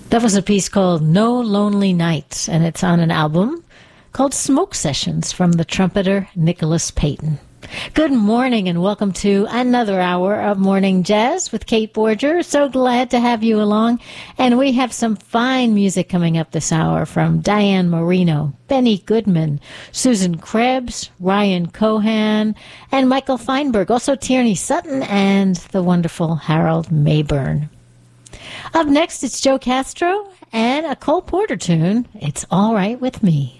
That was a piece called No Lonely Nights, and it's on an album called Smoke Sessions from the trumpeter Nicholas Payton. Good morning and welcome to another hour of Morning Jazz with Kate Borger. So glad to have you along. And we have some fine music coming up this hour from Diane Marino, Benny Goodman, Susan Krebs, Ryan Cohan, and Michael Feinberg. Also Tierney Sutton and the wonderful Harold Mayburn. Up next, it's Joe Castro and a Cole Porter tune, It's All Right With Me.